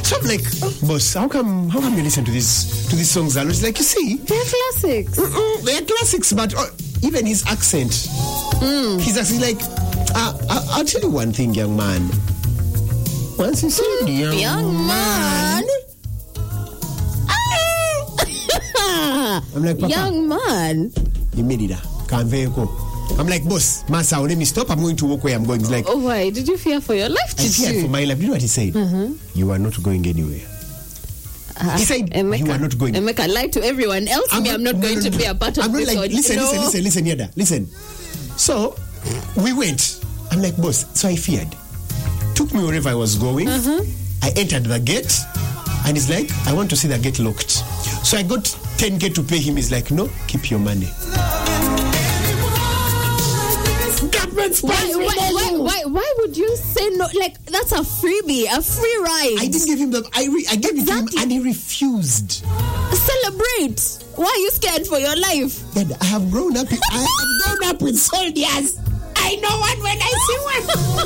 So I'm like, boss, how come you listen to these songs? And it's like, you see, they're classics. They're classics, but even his accent, he's actually like, I'll tell you one thing, young man. Once you see young man. I'm like, Papa, young man. You made it. I'm like, boss, Masa, let me stop. I'm going to walk where I'm going. He's like, oh, why? Did you fear for your life? I feared for my life. You know what he said? You are not going anywhere. He said, Emeka, you are not going. Emeka, lie to everyone else. I'm not going to be a part of I'm this. Not like, listen, Yada, listen. So, we went. I'm like, boss, so I feared. Took me wherever I was going. I entered the gate. And he's like, I want to see the gate locked. So I got 10K to pay him. He's like, no, keep your money. Why would you say no? Like, that's a freebie, a free ride. I didn't give him I gave it to him and he refused. Celebrate. Why are you scared for your life? Dad, I have grown up with soldiers. I know one when I see one.